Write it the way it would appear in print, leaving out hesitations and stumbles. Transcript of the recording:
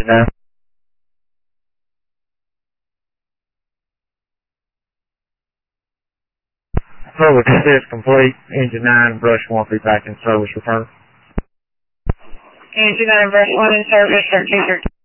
9. Service assist complete. Engine 9, brush 1, be back in service return. Engine 9, brush 1 in service, 1313.